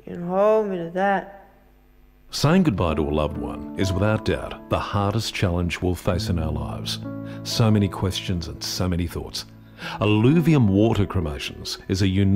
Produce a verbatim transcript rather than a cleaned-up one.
can hold me to that. Saying goodbye to a loved one is without doubt the hardest challenge we'll face in our lives. So many questions and so many thoughts. Alluvium water cremations is a unique